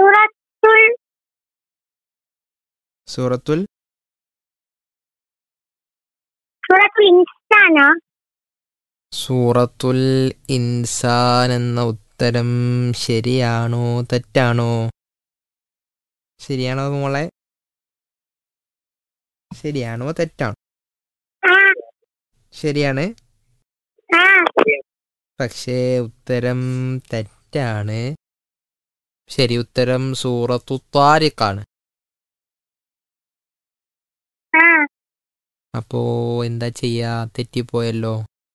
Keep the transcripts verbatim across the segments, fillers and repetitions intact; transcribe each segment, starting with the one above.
സൂറത്തുൽ സൂറത്തുൽ സൂറത്തുൽ ഇൻസാനോ? സൂറത്തുൽ ഇൻസാൻ എന്ന ഉത്തരം ശരിയാണോ തെറ്റാണോ? ശരിയാണോ മോളെ? ശരിയാണോ തെറ്റാണോ? ആ ശരിയാണ്, ആ പക്ഷേ ഉത്തരം തെറ്റാണ്. ശരി ഉത്തരം സൂറത്തു താരിഖാണ്. ആ അപ്പോ എന്താ ചെയ്യാ? തെറ്റിപ്പോയല്ലോ.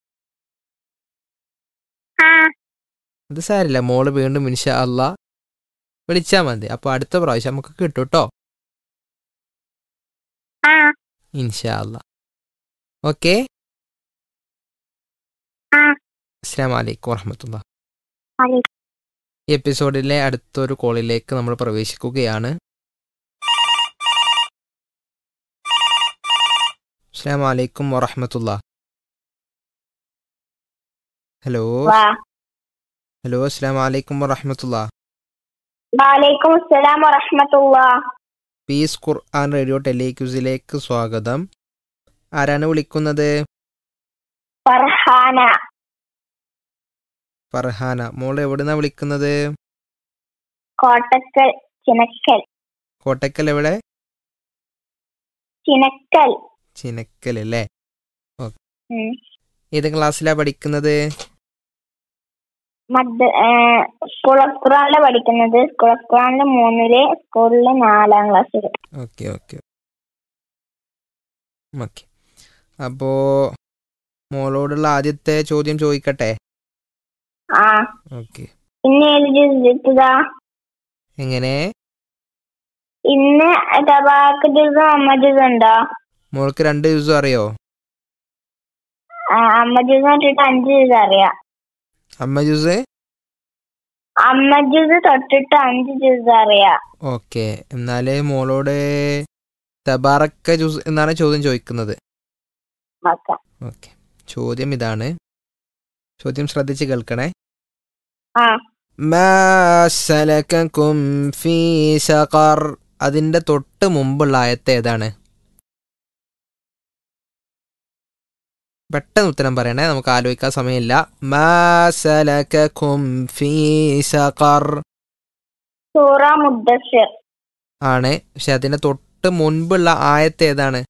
ആ അത് സാരില്ല, മോള് വീണ്ടും ഇൻഷാ അല്ലാ വിളിച്ചാ മതി. അപ്പൊ അടുത്ത പ്രാവശ്യം നമുക്ക് കിട്ടും കേട്ടോ, ആ ഇൻഷാ അല്ലാ. ഓക്കെ, ആ അസ്സലാമു അലൈക്കും വറഹ്മത്തുള്ളാഹി. അലൈ- ഈ എപ്പിസോഡിലെ അടുത്തൊരു കോളിലേക്ക് നമ്മൾ പ്രവേശിക്കുകയാണ്. അസ്സലാമു അലൈക്കും വറഹ്മത്തുള്ളാഹി. ഹലോ വാ. ഹലോ അസ്സലാമു അലൈക്കും വറഹ്മത്തുള്ളാഹി. വഅലൈക്കും അസ്സലാം വറഹ്മത്തുള്ളാഹ്. പീസ് ഖുർആൻ റേഡിയോ ടെലിക്യൂസിലേക്ക് സ്വാഗതം. ആരാണ് വിളിക്കുന്നത്? ഫർഹാന. ഫർഹാന. മോൾ എവിടുന്നാ വിളിക്കുന്നത്? കോട്ടക്കൽ ചിനക്കൽ. കോട്ടക്കൽ എവിടെ? ചിനക്കൽ. ചിനക്കൽ അല്ലേ? ഉം. ഏത് ക്ലാസ്സിലാ പഠിക്കുന്നത്? മദ് സ്കൂൾ ഓഫ് ഖുർആനിലെ പഠിക്കുന്നത്. സ്കൂൾ ഓഫ് ഖുർആനിലെ മൂന്നില്, സ്കൂളിലെ നാലാം ക്ലാസ്സിൽ. Okay okay okay. അപ്പോ മോളോടുള്ള ആദ്യത്തെ ചോദ്യം ചോദിക്കട്ടെ? ആ ഓക്കെ. ഇന്ന് ഏത് ജ്യൂസ് എടുത്തതാ? എങ്ങനെ? ഇന്ന് തബാക്ക് ജ്യൂസും അമ്മ ജ്യൂസും ഉണ്ടോ? മോൾക്ക് രണ്ട് ജ്യൂസും അറിയോ? ആ, അമ്മ ജ്യൂസ് തൊട്ടിട്ട് അഞ്ച് ജ്യൂസ് അറിയാം. അമ്മ ജ്യൂസ്? അമ്മ ജ്യൂസ് തൊട്ടിട്ട് അഞ്ച് ജ്യൂസ് അറിയാം. ഓക്കെ, എന്നാല് മോളോട് തബാറക്ക ജ്യൂസ് എന്നാണ് ചോദ്യം ചോദിക്കുന്നത്. ഓക്കെ. ഓക്കെ, ചോദ്യം ഇതാണ്. ചോദ്യം ശ്രദ്ധിച്ച് കേൾക്കണേ. ആ മാ സലകകും ഫീ സഖർ. അതിന്റെ തൊട്ട് മുമ്പുള്ള ആയത്ത് ഏതാണ്? പെട്ടെന്ന് ഉത്തരം പറയണേ, നമുക്ക് ആലോചിക്കാൻ സമയമില്ല. മാ സലകകും ഫീ സഖർ സൂറ മുദ്ദസ്സിർ. ആണ്, പക്ഷെ അതിന്റെ തൊട്ട് മുൻപുള്ള ആയത്ത് ഏതാണ്?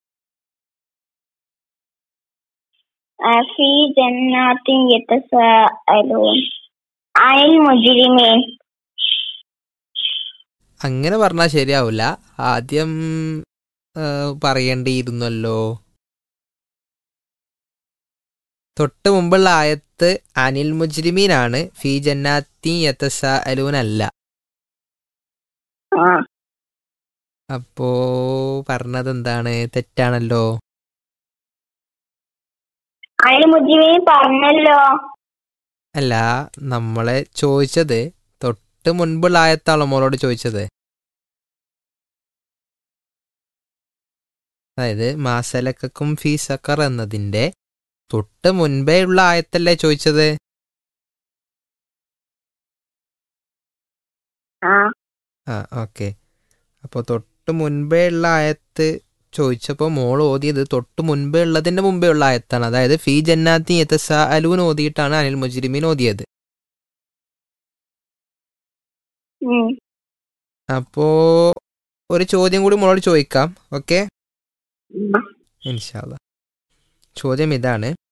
ആ, ഫീ ജന്നാത്തിൻ യതസാഅലൂൻ അനിൽ മുജ്രിമീൻ. അങ്ങനെ പറഞ്ഞാൽ ശരിയാവില്ല. ആദ്യം ആ, പറയേണ്ടിയിരുന്നല്ലോ. തൊട്ട് മുമ്പുള്ള ആയത്ത് അനിൽ മുജ്രിമീൻ ആണ്, ഫീ ജന്നാത്തി യതസാഅലൂൻ അല്ല. ആ അപ്പോ പറഞ്ഞത് എന്താണ്? തെറ്റാണല്ലോ. അനിൽ മുജ്രിമീൻ പറഞ്ഞല്ലോ. അല്ല, നമ്മളെ ചോദിച്ചത് തൊട്ട് മുൻപുള്ള ആയത്താണല്ലോ മോളോട് ചോദിച്ചത്. അതായത് മാസലക്കും ഫീ സഖർ എന്നതിന്റെ തൊട്ട് മുൻപേ ഉള്ള ആയത്തല്ലേ ചോദിച്ചത്? ആ ആ ഓക്കെ. അപ്പോൾ തൊട്ട് മുൻപേ ഉള്ള ആയത്ത് ചോദിച്ചപ്പോൾ മോൾ ഓതിയത് തൊട്ട് മുൻപേ ഉള്ളതിന്റെ മുമ്പേ ഉള്ള ആയത്താണ്. അതായത് ഫീ ജന്നാത്തി യതസാഅലൂൻ ഓതിയിട്ടാണ് അനിൽ മുജ്രിമീൻ ഓതിയത്. ഉം. അപ്പോ ഒരു ചോദ്യം കൂടി മോളോട് ചോദിക്കാം. ഓക്കെ, ഉം. ഇൻഷാ അല്ലാ. ചോദ്യം ഇതാണ്.